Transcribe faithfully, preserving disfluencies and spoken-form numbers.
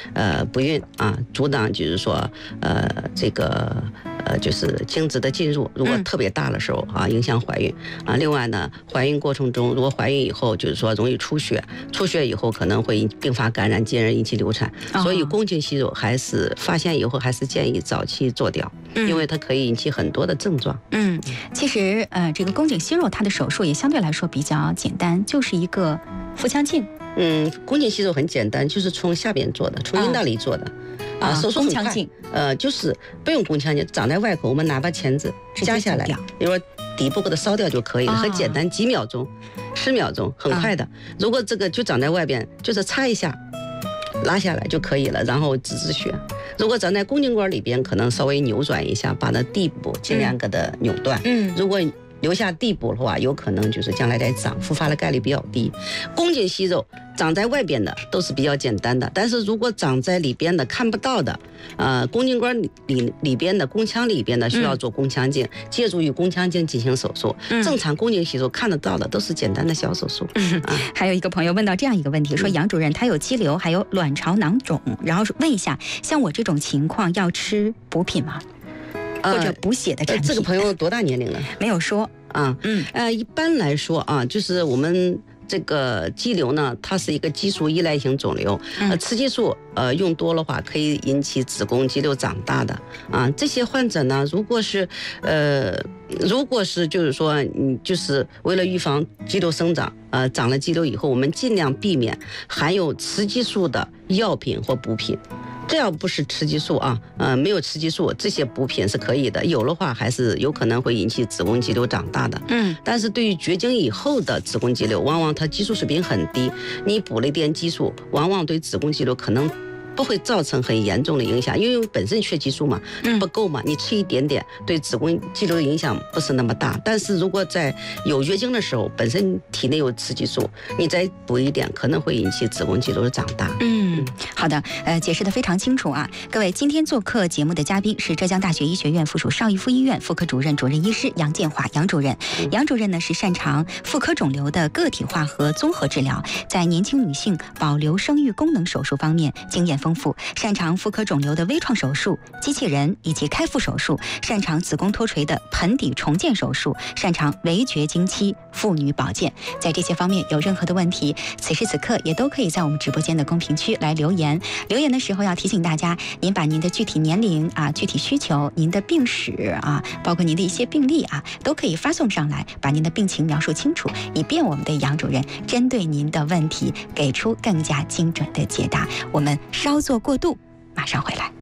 呃不孕啊，阻挡就是说呃这个呃就是精子的进入，如果特别大的时候啊，影响怀孕啊。另外呢，怀孕过程中如果怀孕以后就是说容易出血，出血以后可能会并发感染，进而引起流产。所以宫颈息肉还是发现以后还是建议早期做掉，因为它可以引起很多的症状。 嗯，其实呃这个宫颈息肉它的手术也相对来说比较简单，就是一个腹腔镜。 嗯，宫颈息肉很简单，就是从下边做的，从阴道里做的。啊，手术很快，呃，就是不用宫腔镜，长在外口，我们拿把钳子夹下来，比如说底部给它烧掉就可以了，很简单，几秒钟，十秒钟，很快的。如果这个就长在外边，就是擦一下，拉下来就可以了，然后止止血。如果长在宫颈管里边，可能稍微扭转一下，把那地部尽量给它扭断。嗯，如果留下地部的话，有可能就是将来再长，复发的概率比较低。宫颈息肉长在外边的都是比较简单的，但是如果长在里边的看不到的，呃，宫颈管里里边的宫腔里边的，需要做宫腔镜，嗯、借助于宫腔镜进行手术。嗯、正常宫颈息肉看得到的都是简单的小手术。 嗯啊、还有一个朋友问到这样一个问题，说杨主任他有肌瘤，还有卵巢囊肿，然后问一下，像我这种情况要吃补品吗？或者补血的产品、 呃？这个朋友多大年龄了？ 没有说啊。嗯，呃，一般来说啊，就是我们这个肌瘤呢，它是一个激素依赖性肿瘤，呃，雌激素呃用多的话，可以引起子宫肌瘤长大的啊。这些患者呢，如果是呃，如果是就是说，你就是为了预防肌瘤生长，呃，长了肌瘤以后，我们尽量避免含有雌激素的药品或补品。这要不是雌激素啊，呃，没有雌激素，这些补品是可以的。有的话，还是有可能会引起子宫肌瘤长大的。嗯，但是对于绝经以后的子宫肌瘤，往往它激素水平很低，你补了一点激素，往往对子宫肌瘤可能不会造成很严重的影响，因为本身缺激素嘛，不够嘛，你吃一点点，对子宫肌瘤的影响不是那么大。但是如果在有月经的时候，本身体内有雌激素，你再补一点，可能会引起子宫肌瘤的长大。 嗯，好的，呃，解释得非常清楚啊。各位，今天做客节目的嘉宾是浙江大学医学院附属邵逸夫医院妇科主任、主任医师杨建华杨主任。杨主任呢是擅长妇科肿瘤的个体化和综合治疗，在年轻女性保留生育功能手术方面经验丰富，擅长妇科肿瘤的微创手术、机器人以及开腹手术，擅长子宫脱垂的盆底重建手术，擅长围绝经期妇女保健。在这些方面有任何的问题，此时此刻也都可以在我们直播间的公屏区来留言。留言的时候要提醒大家，您把您的具体年龄啊、具体需求、您的病史啊，包括您的一些病例啊，都可以发送上来，把您的病情描述清楚，以便我们的杨主任针对您的问题给出更加精准的解答。我们稍作过渡，马上回来。